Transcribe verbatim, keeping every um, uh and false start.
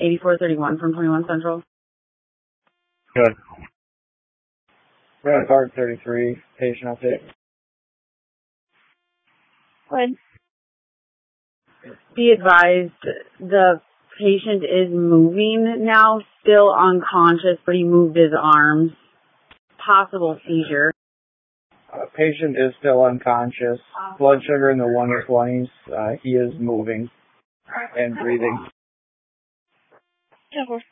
eighty-four thirty-one from twenty-one Central. Good. Red Card thirty-three, patient update. Good. Be advised, the patient is moving now, still unconscious, but he moved his arms. Possible seizure. Uh, patient is still unconscious. Blood sugar in the one twenties. Uh, he is moving and breathing. Yeah,